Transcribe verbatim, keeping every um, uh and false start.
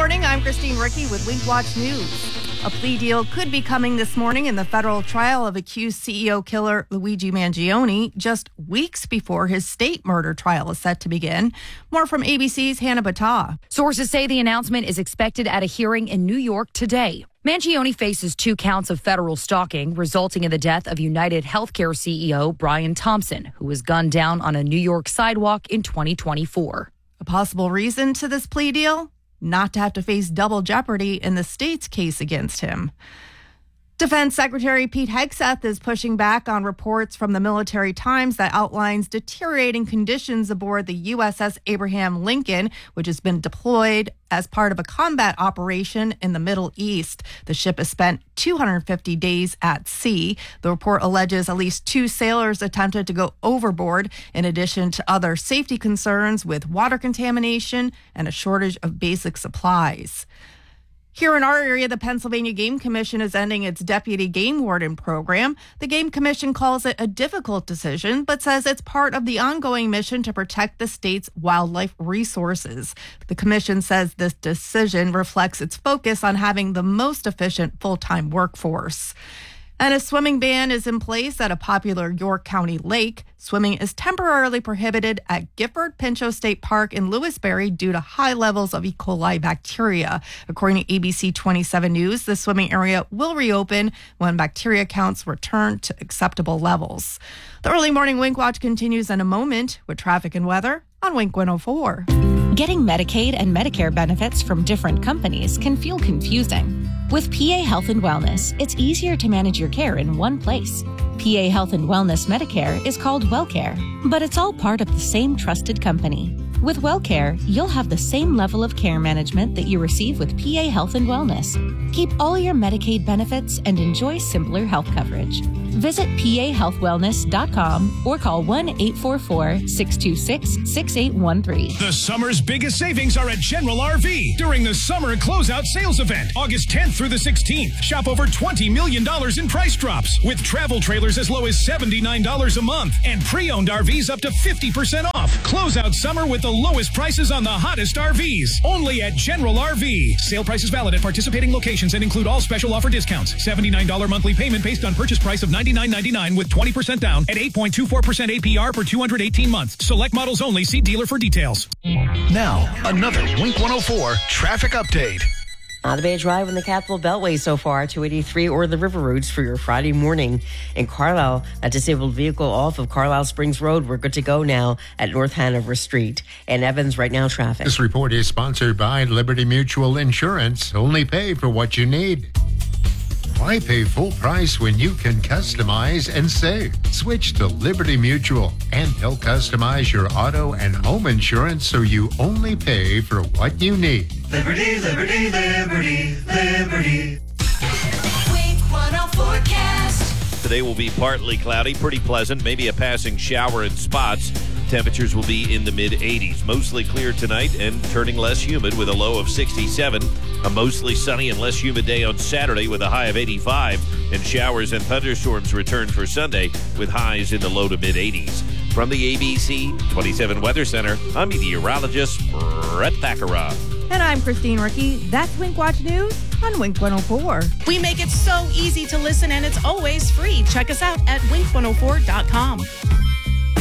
morning. I'm Christine Ricky with Wink Watch News. A plea deal could be coming this morning in the federal trial of accused C E O killer Luigi Mangione, just weeks before his state murder trial is set to begin. More from A B C's Hannah Battah. Sources say the announcement is expected at a hearing in New York today. Mangione faces two counts of federal stalking, resulting in the death of United Healthcare C E O Brian Thompson, who was gunned down on a New York sidewalk in twenty twenty-four. A possible reason to this plea deal? Not to have to face double jeopardy in the state's case against him. Defense Secretary Pete Hegseth is pushing back on reports from the Military Times that outlines deteriorating conditions aboard the U S S Abraham Lincoln, which has been deployed as part of a combat operation in the Middle East. The ship has spent two hundred fifty days at sea. The report alleges at least two sailors attempted to go overboard, in addition to other safety concerns with water contamination and a shortage of basic supplies. Here in our area, the Pennsylvania Game Commission is ending its deputy game warden program. The Game Commission calls it a difficult decision, but says it's part of the ongoing mission to protect the state's wildlife resources. The commission says this decision reflects its focus on having the most efficient full-time workforce. And a swimming ban is in place at a popular York County lake. Swimming is temporarily prohibited at Gifford Pinchot State Park in Lewisberry due to high levels of E. coli bacteria. According to A B C twenty-seven News, the swimming area will reopen when bacteria counts return to acceptable levels. The early morning Wink Watch continues in a moment with traffic and weather on Wink one oh four. Getting Medicaid and Medicare benefits from different companies can feel confusing. With P A Health and Wellness, it's easier to manage your care in one place. P A Health and Wellness Medicare is called WellCare, but it's all part of the same trusted company. With WellCare, you'll have the same level of care management that you receive with P A Health and Wellness. Keep all your Medicaid benefits and enjoy simpler health coverage. Visit P A health wellness dot com or call one eight four four, six two six, six eight one three. The summer's biggest savings are at General R V during the Summer Closeout Sales Event, August tenth through the sixteenth. Shop over twenty million dollars in price drops with travel trailers as low as seventy-nine dollars a month and pre-owned R Vs up to fifty percent off. Close out summer with the lowest prices on the hottest R Vs. Only at General R V. Sale prices valid at participating locations and include all special offer discounts. seventy-nine dollars monthly payment based on purchase price of ninety-nine ninety-nine with twenty percent down at eight point two four percent A P R for two hundred eighteen months. Select models only. See dealer for details. Now, another Wink one oh four traffic update. Not a bad drive in the Capital Beltway so far, two eighty-three or the river routes for your Friday morning. In Carlisle, a disabled vehicle off of Carlisle Springs Road. We're good to go now at North Hanover Street. And Evans, right now, traffic. This report is sponsored by Liberty Mutual Insurance. Only pay for what you need. Why pay full price when you can customize and save? Switch to Liberty Mutual, and they'll customize your auto and home insurance so you only pay for what you need. Liberty, liberty, liberty, liberty. Wink one oh four cast. Today will be partly cloudy, pretty pleasant, maybe a passing shower in spots. Temperatures will be in the mid eighties. Mostly clear tonight and turning less humid with a low of sixty-seven. A mostly sunny and less humid day on Saturday with a high of eighty-five. And showers and thunderstorms return for Sunday with highs in the low to mid eighties. From the A B C twenty-seven Weather Center, I'm meteorologist Brett Thakara. And I'm Christine Ricky. That's Wink Watch News on Wink one oh four. We make it so easy to listen, and it's always free. Check us out at wink one oh four dot com.